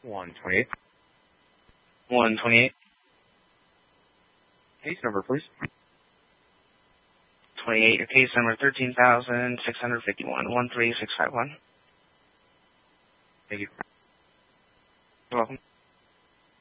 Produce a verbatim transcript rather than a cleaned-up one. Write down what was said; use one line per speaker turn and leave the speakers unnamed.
one twenty-eight.
one twenty-eight.
Case number, please.
twenty-eight, your case number thirteen thousand six hundred fifty-one, one three six five one.
Thank you.
You're welcome.